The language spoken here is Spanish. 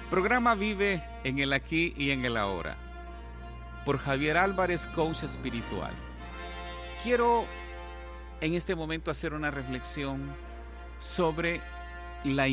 Programa Vive en el Aquí y en el Ahora, por Javier Álvarez, coach espiritual. Quiero en este momento hacer una reflexión sobre la